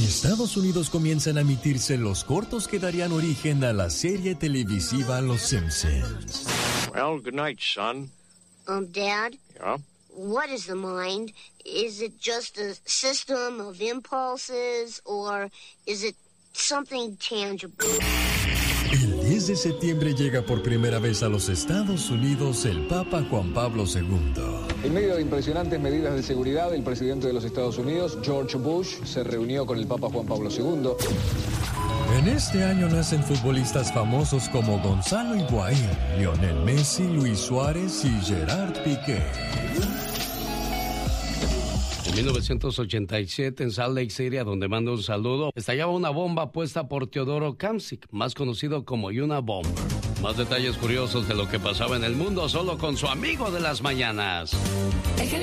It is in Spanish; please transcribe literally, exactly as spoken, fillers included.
Estados Unidos comienzan a emitirse los cortos que darían origen a la serie televisiva Los Simpsons. Well, good night, son. Um, Dad? Yeah? What is the mind? Is it just a system of impulses, or is it something tangible? El diez de septiembre llega por primera vez a los Estados Unidos el Papa Juan Pablo segundo. En medio de impresionantes medidas de seguridad, el presidente de los Estados Unidos, George Bush, se reunió con el Papa Juan Pablo segundo. En este año nacen futbolistas famosos como Gonzalo Higuaín, Lionel Messi, Luis Suárez y Gerard Piqué. En mil novecientos ochenta y siete, en Salt Lake City, a donde mando un saludo, estallaba una bomba puesta por Teodoro Kamsik, más conocido como Yuna Bomber. Más detalles curiosos de lo que pasaba en el mundo solo con su amigo de las mañanas. El genio